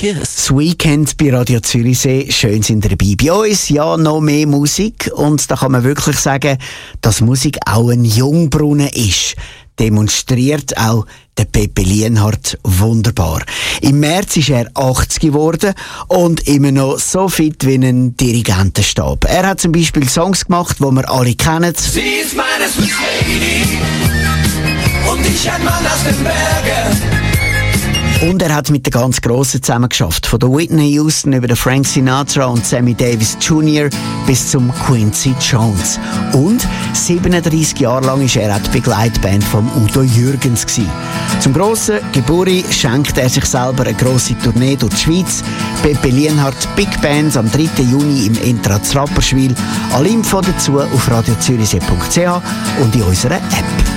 Kiss. Das Weekend bei Radio Zürichsee. Schön sind ihr dabei. Bei uns ja noch mehr Musik. Und da kann man wirklich sagen, dass Musik auch ein Jungbrunnen ist. Demonstriert auch der Pepe Lienhard wunderbar. Im März ist er 80 geworden und immer noch so fit wie ein Dirigentenstab. Er hat zum Beispiel Songs gemacht, die wir alle kennen. Sie ist meine Swiss Lady und ich ein Mann aus den Bergen. Und er hat mit den ganz Grossen zusammengeschafft. Von der Whitney Houston über den Frank Sinatra und Sammy Davis Jr. bis zum Quincy Jones. Und 37 Jahre lang war er auch die Begleitband von Udo Jürgens gewesen. Zum grossen Geburi schenkt er sich selber eine grosse Tournee durch die Schweiz. Pepe Lienhard Big Band am 3. Juni im Entra Rapperswil. Alle Info dazu auf radiozürichsee.ch und in unserer App.